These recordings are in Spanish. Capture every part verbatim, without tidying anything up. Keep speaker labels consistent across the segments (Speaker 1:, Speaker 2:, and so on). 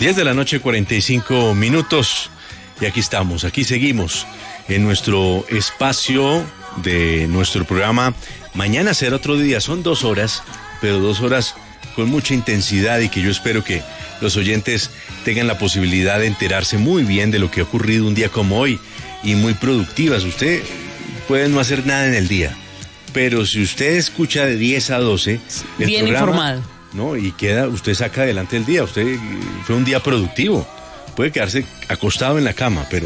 Speaker 1: diez de la noche, cuarenta y cinco minutos. Y aquí estamos, aquí seguimos en nuestro espacio de nuestro programa. Mañana será otro día, son dos horas, pero dos horas con mucha intensidad y que yo espero que los oyentes tengan la posibilidad de enterarse muy bien de lo que ha ocurrido un día como hoy y muy productivas. Usted puede no hacer nada en el día, pero si usted escucha de diez a doce el
Speaker 2: bien
Speaker 1: programa,
Speaker 2: informado,
Speaker 1: ¿no? Y queda, usted saca adelante el día, usted fue un día productivo. Puede quedarse acostado en la cama, pero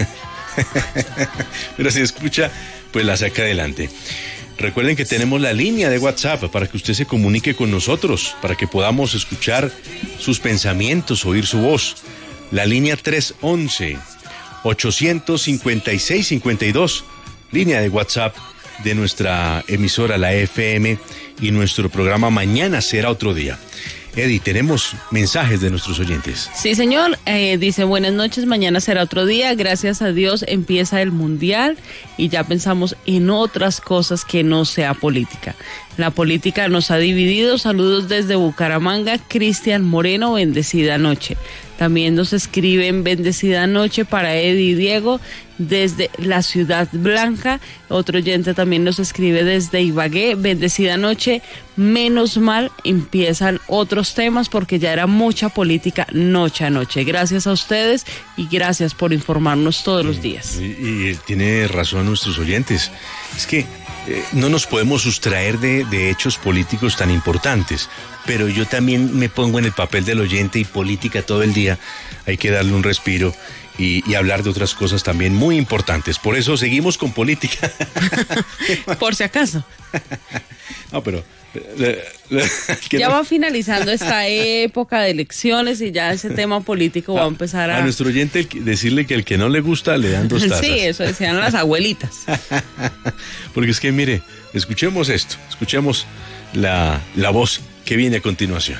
Speaker 1: pero si escucha, pues la saca adelante. Recuerden que tenemos la línea de WhatsApp para que usted se comunique con nosotros, para que podamos escuchar sus pensamientos, oír su voz. La línea tres once, ochocientos cincuenta y seis cincuenta y dos, línea de WhatsApp de nuestra emisora, la F M, y nuestro programa Mañana será otro día. Eddie, tenemos mensajes de nuestros oyentes.
Speaker 2: Sí, señor. Eh, dice, buenas noches, mañana será otro día. Gracias a Dios empieza el Mundial y ya pensamos en otras cosas que no sea política. La política nos ha dividido. Saludos desde Bucaramanga. Cristian Moreno, bendecida noche. También nos escriben bendecida noche para Eddie y Diego desde la Ciudad Blanca. Otro oyente también nos escribe desde Ibagué, bendecida noche. Menos mal empiezan otros temas porque ya era mucha política noche a noche. Gracias a ustedes y gracias por informarnos todos los días.
Speaker 1: Y, y tiene razón nuestros oyentes. Es que eh, no nos podemos sustraer de, de hechos políticos tan importantes, pero yo también me pongo en el papel del oyente y política todo el día. Hay que darle un respiro y, y hablar de otras cosas también muy importantes. Por eso seguimos con política.
Speaker 2: Por si acaso.
Speaker 1: No, pero... Le, le,
Speaker 2: ya
Speaker 1: no...
Speaker 2: va finalizando esta época de elecciones y ya ese tema político va a empezar a...
Speaker 1: A nuestro oyente decirle que el que no le gusta le dan dos tazas.
Speaker 2: Sí, eso decían las abuelitas.
Speaker 1: Porque es que, mire, escuchemos esto, escuchemos la, la voz que viene a continuación.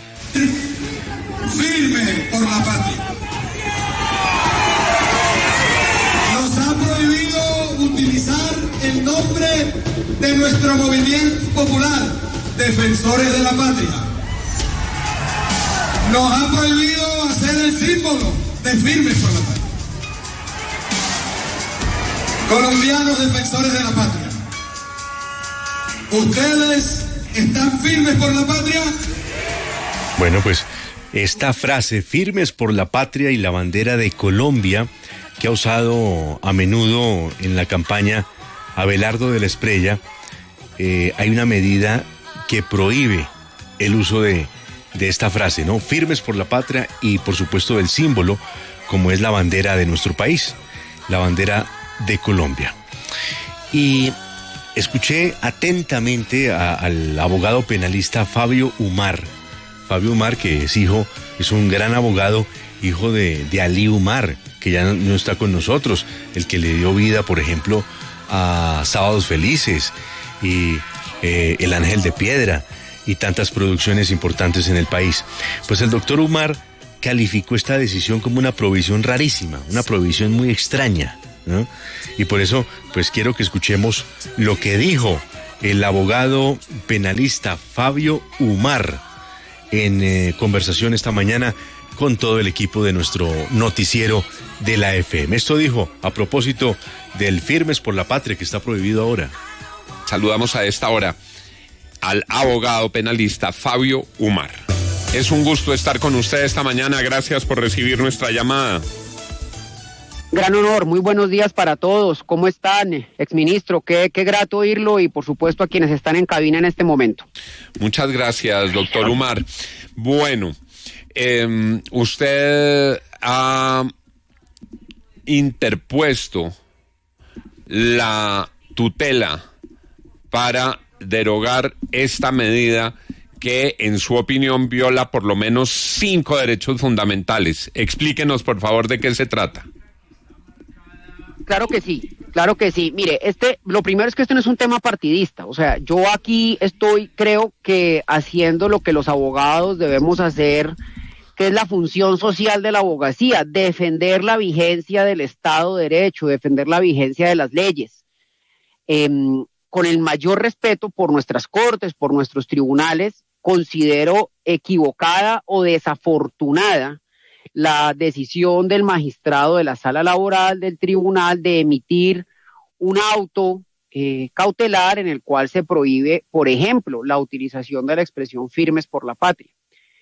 Speaker 3: Firme por la patria. Nos ha prohibido utilizar el nombre de nuestro movimiento popular, Defensores de la Patria. Nos ha prohibido hacer el símbolo de Firmes por la Patria. Colombianos defensores de la patria, ¿ustedes están firmes por la patria?
Speaker 1: Bueno, pues esta frase, firmes por la patria y la bandera de Colombia, que ha usado a menudo en la campaña Abelardo de la Espriella, eh, hay una medida que prohíbe el uso de, de esta frase, ¿no? Firmes por la patria y, por supuesto, del símbolo, como es la bandera de nuestro país, la bandera de Colombia. Y escuché atentamente a, al abogado penalista Fabio Umar. Fabio Umar, que es hijo, es un gran abogado, hijo de, de Ali Umar, que ya no, no está con nosotros, el que le dio vida, por ejemplo, a Sábados Felices y eh, El Ángel de Piedra y tantas producciones importantes en el país. Pues el doctor Umar calificó esta decisión como una prohibición rarísima, una prohibición muy extraña, ¿no? Y por eso, pues quiero que escuchemos lo que dijo el abogado penalista Fabio Umar en eh, conversación esta mañana con todo el equipo de nuestro noticiero de la F M. Esto dijo a propósito del Firmes por la Patria, que está prohibido ahora.
Speaker 4: Saludamos a esta hora al abogado penalista Fabio Umar. Es un gusto estar con usted esta mañana. Gracias por recibir nuestra llamada.
Speaker 5: Gran honor, muy buenos días para todos. ¿Cómo están, exministro? Qué, qué grato oírlo y por supuesto a quienes están en cabina en este momento.
Speaker 4: Muchas gracias, doctor Umar. Bueno, eh, usted ha interpuesto la tutela para derogar esta medida que en su opinión viola por lo menos cinco derechos fundamentales. Explíquenos por favor de qué se trata.
Speaker 5: Claro que sí, claro que sí. Mire, este, lo primero es que este no es un tema partidista. O sea, yo aquí estoy, creo que haciendo lo que los abogados debemos hacer, que es la función social de la abogacía, defender la vigencia del Estado de Derecho, defender la vigencia de las leyes, eh, con el mayor respeto por nuestras cortes, por nuestros tribunales. Considero equivocada o desafortunada la decisión del magistrado de la sala laboral del tribunal de emitir un auto eh, cautelar en el cual se prohíbe, por ejemplo, la utilización de la expresión firmes por la patria.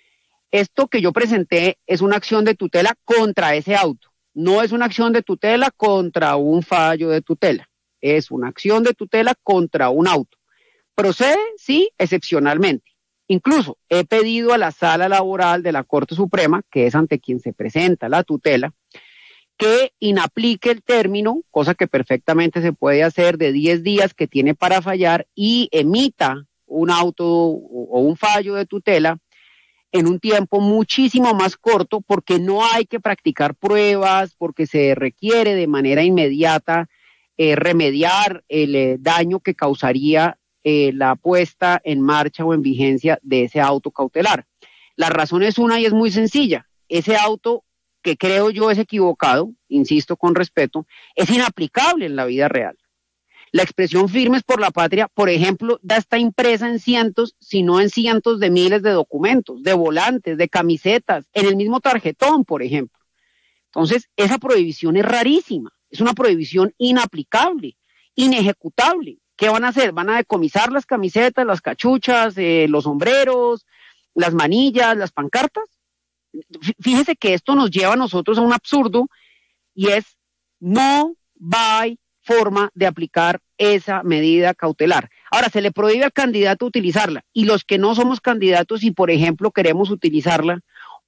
Speaker 5: Esto que yo presenté es una acción de tutela contra ese auto, no es una acción de tutela contra un fallo de tutela, es una acción de tutela contra un auto. Procede, sí, excepcionalmente. Incluso he pedido a la sala laboral de la Corte Suprema, que es ante quien se presenta la tutela, que inaplique el término, cosa que perfectamente se puede hacer, de diez días que tiene para fallar y emita un auto o un fallo de tutela en un tiempo muchísimo más corto, porque no hay que practicar pruebas, porque se requiere de manera inmediata eh, remediar el eh, daño que causaría Eh, la puesta en marcha o en vigencia de ese auto cautelar. La razón es una y es muy sencilla. Ese auto, que creo yo es equivocado, insisto con respeto, es inaplicable en la vida real. La expresión firmes por la patria, por ejemplo, ya está impresa en cientos, si no en cientos de miles de documentos, de volantes, de camisetas, en el mismo tarjetón, por ejemplo. Entonces, esa prohibición es rarísima, es una prohibición inaplicable, inejecutable. ¿Qué van a hacer? ¿Van a decomisar las camisetas, las cachuchas, eh, los sombreros, las manillas, las pancartas? Fíjese que esto nos lleva a nosotros a un absurdo y es no hay forma de aplicar esa medida cautelar. Ahora, se le prohíbe al candidato utilizarla y los que no somos candidatos y, por ejemplo, queremos utilizarla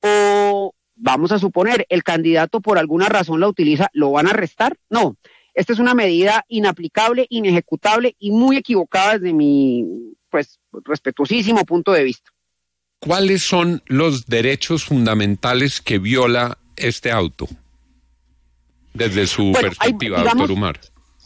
Speaker 5: o vamos a suponer el candidato por alguna razón la utiliza, ¿lo van a arrestar? No. Esta es una medida inaplicable, inejecutable y muy equivocada desde mi, pues, respetuosísimo punto de vista.
Speaker 4: ¿Cuáles son los derechos fundamentales que viola este auto? Desde su bueno, perspectiva, hay, digamos, doctor Umar.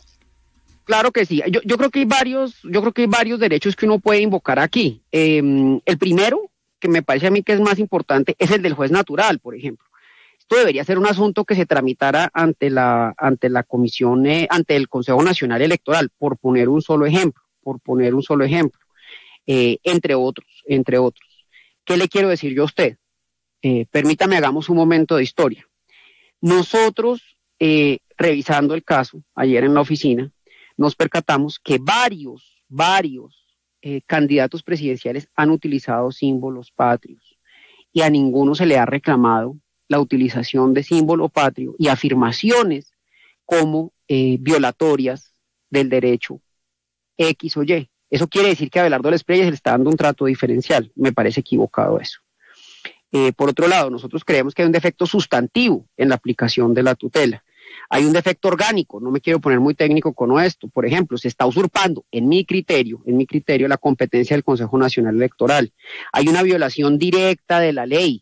Speaker 5: Claro que sí. Yo, yo creo que hay varios, yo creo que hay varios derechos que uno puede invocar aquí. Eh, el primero, que me parece a mí que es más importante, es el del juez natural, por ejemplo. Esto debería ser un asunto que se tramitara ante la, ante la comisión, eh, ante el Consejo Nacional Electoral, por poner un solo ejemplo, por poner un solo ejemplo, eh, entre otros, entre otros. ¿Qué le quiero decir yo a usted? Eh, permítame, hagamos un momento de historia. Nosotros, eh, revisando el caso, ayer en la oficina, nos percatamos que varios, varios eh, candidatos presidenciales han utilizado símbolos patrios y a ninguno se le ha reclamado la utilización de símbolo patrio y afirmaciones como eh, violatorias del derecho X o Y. Eso quiere decir que a Abelardo de la Espriella se le está dando un trato diferencial. Me parece equivocado eso. Eh, por otro lado, nosotros creemos que hay un defecto sustantivo en la aplicación de la tutela. Hay un defecto orgánico, no me quiero poner muy técnico con esto. Por ejemplo, se está usurpando, en mi criterio, en mi criterio, la competencia del Consejo Nacional Electoral. Hay una violación directa de la ley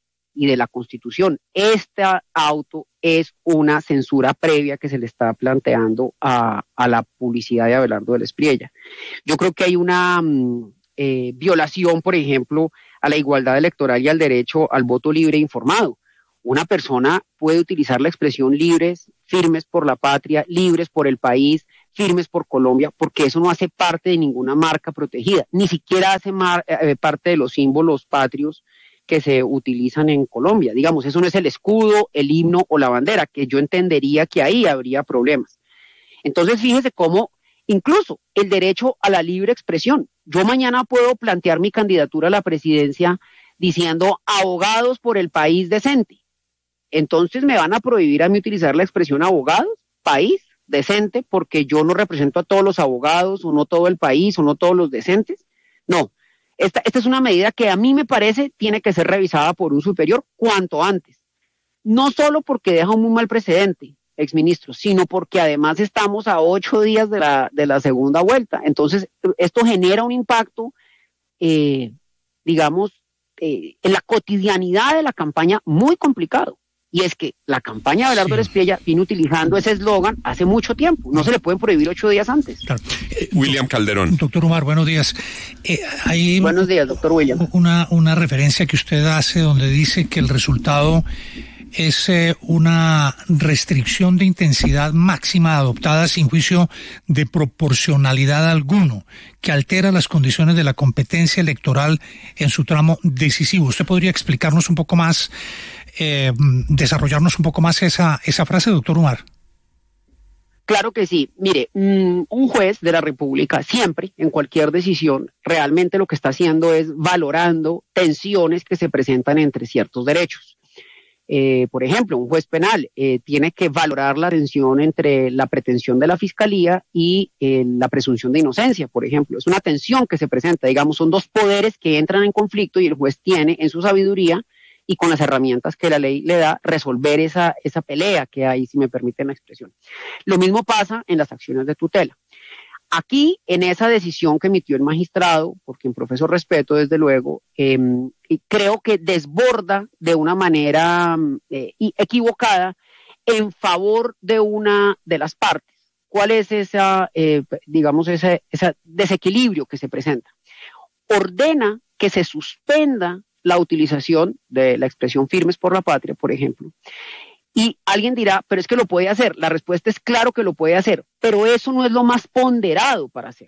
Speaker 5: y de la Constitución. Este auto es una censura previa que se le está planteando a, a la publicidad de Abelardo de la Espriella. Yo creo que hay una eh, violación, por ejemplo, a la igualdad electoral y al derecho al voto libre e informado. Una persona puede utilizar la expresión libres, firmes por la patria, libres por el país, firmes por Colombia, porque eso no hace parte de ninguna marca protegida, ni siquiera hace mar, eh, parte de los símbolos patrios que se utilizan en Colombia. Digamos, eso no es el escudo, el himno o la bandera, que yo entendería que ahí habría problemas. Entonces, fíjese cómo incluso el derecho a la libre expresión. Yo mañana puedo plantear mi candidatura a la presidencia diciendo abogados por el país decente. Entonces, ¿me van a prohibir a mí utilizar la expresión abogados, país decente, porque yo no represento a todos los abogados, o no todo el país, o no todos los decentes? No. Esta, esta es una medida que a mí me parece tiene que ser revisada por un superior cuanto antes. No solo porque deja un muy mal precedente, exministro, sino porque además estamos a ocho días de la, de la segunda vuelta. Entonces, esto genera un impacto, eh, digamos, eh, en la cotidianidad de la campaña muy complicado. Y es que la campaña de Abelardo de la Espriella viene utilizando ese eslogan hace mucho tiempo. No se le pueden prohibir ocho días antes.
Speaker 4: Claro. Eh, William Calderón.
Speaker 6: Doctor Umar, buenos días. Eh, hay
Speaker 5: buenos días, doctor William.
Speaker 6: Una, una referencia que usted hace donde dice que el resultado es eh, una restricción de intensidad máxima adoptada sin juicio de proporcionalidad alguno, que altera las condiciones de la competencia electoral en su tramo decisivo. ¿Usted podría explicarnos un poco más eh, desarrollarnos un poco más esa, esa frase, doctor Umar?
Speaker 5: Claro que sí. Mire, un juez de la República siempre, en cualquier decisión, realmente lo que está haciendo es valorando tensiones que se presentan entre ciertos derechos. Eh, por ejemplo, un juez penal eh, tiene que valorar la tensión entre la pretensión de la fiscalía y eh, la presunción de inocencia, por ejemplo. Es una tensión que se presenta, digamos, son dos poderes que entran en conflicto y el juez tiene en su sabiduría y con las herramientas que la ley le da, resolver esa, esa pelea que hay, si me permiten la expresión. Lo mismo pasa en las acciones de tutela. Aquí, en esa decisión que emitió el magistrado, por quien profeso respeto, desde luego, eh, creo que desborda de una manera eh, equivocada en favor de una de las partes. ¿Cuál es esa, eh, digamos, ese, ese desequilibrio que se presenta? Ordena que se suspenda la utilización de la expresión firmes por la patria, por ejemplo. Y alguien dirá, pero es que lo puede hacer. La respuesta es claro que lo puede hacer, pero eso no es lo más ponderado para hacer.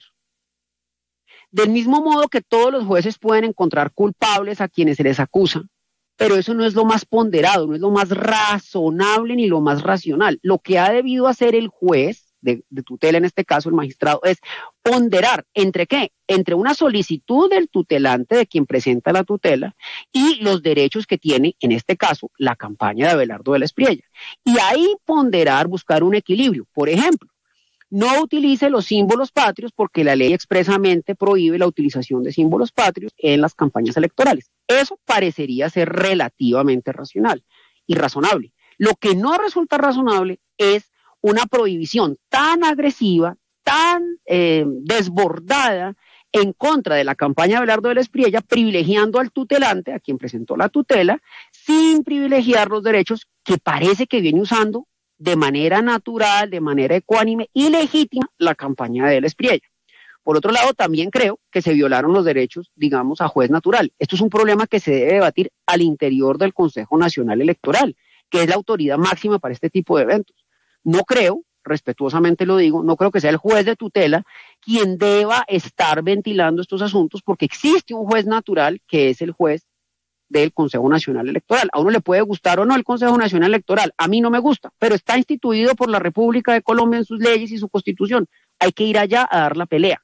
Speaker 5: Del mismo modo que todos los jueces pueden encontrar culpables a quienes se les acusa, pero eso no es lo más ponderado, no es lo más razonable ni lo más racional. Lo que ha debido hacer el juez de, de tutela, en este caso el magistrado, es ponderar entre qué, entre una solicitud del tutelante, de quien presenta la tutela, y los derechos que tiene, en este caso, la campaña de Abelardo de la Espriella. Y ahí ponderar, buscar un equilibrio. Por ejemplo, no utilice los símbolos patrios porque la ley expresamente prohíbe la utilización de símbolos patrios en las campañas electorales. Eso parecería ser relativamente racional y razonable. Lo que no resulta razonable es una prohibición tan agresiva, tan eh, desbordada en contra de la campaña de Abelardo de la Espriella, privilegiando al tutelante, a quien presentó la tutela, sin privilegiar los derechos que parece que viene usando de manera natural, de manera ecuánime y legítima la campaña de la Espriella. Por otro lado, también creo que se violaron los derechos, digamos, a juez natural. Esto es un problema que se debe debatir al interior del Consejo Nacional Electoral, que es la autoridad máxima para este tipo de eventos. No creo, respetuosamente lo digo, no creo que sea el juez de tutela quien deba estar ventilando estos asuntos, porque existe un juez natural que es el juez del Consejo Nacional Electoral. A uno le puede gustar o no el Consejo Nacional Electoral, a mí no me gusta, pero está instituido por la República de Colombia en sus leyes y su constitución. Hay que ir allá a dar la pelea.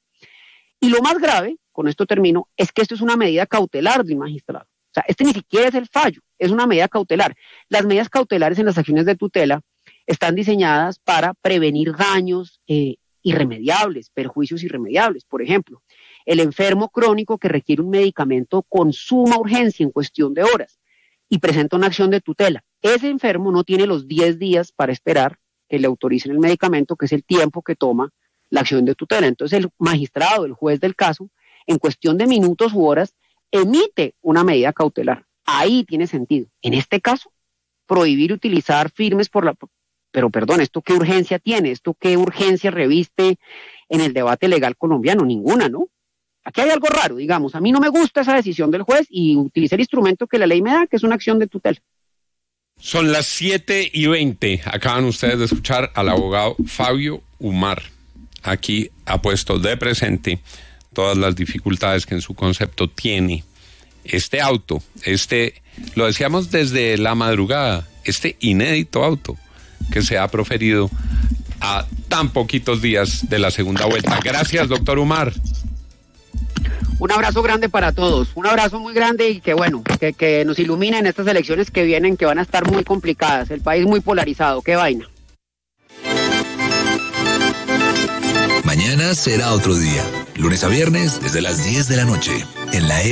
Speaker 5: Y lo más grave, con esto termino, es que esto es una medida cautelar del magistrado. O sea, este ni siquiera es el fallo, es una medida cautelar. Las medidas cautelares en las acciones de tutela están diseñadas para prevenir daños eh, irremediables, perjuicios irremediables. Por ejemplo, el enfermo crónico que requiere un medicamento con suma urgencia en cuestión de horas y presenta una acción de tutela. Ese enfermo no tiene los diez días para esperar que le autoricen el medicamento, que es el tiempo que toma la acción de tutela. Entonces el magistrado, el juez del caso, en cuestión de minutos u horas, emite una medida cautelar. Ahí tiene sentido. En este caso, prohibir utilizar firmes por la... Pero perdón, ¿esto qué urgencia tiene? ¿Esto qué urgencia reviste en el debate legal colombiano? Ninguna, ¿no? Aquí hay algo raro, digamos. A mí no me gusta esa decisión del juez y utilicé el instrumento que la ley me da, que es una acción de tutela.
Speaker 4: Son las siete y veinte. Acaban ustedes de escuchar al abogado Fabio Umar. Aquí ha puesto de presente todas las dificultades que en su concepto tiene este auto, este, lo decíamos desde la madrugada, este inédito auto que se ha proferido a tan poquitos días de la segunda vuelta. Gracias, doctor Umar.
Speaker 5: Un abrazo grande para todos, un abrazo muy grande y que bueno, que, que nos iluminen estas elecciones que vienen, que van a estar muy complicadas, el país muy polarizado, qué vaina.
Speaker 7: Mañana será otro día, lunes a viernes desde las diez de la noche, en la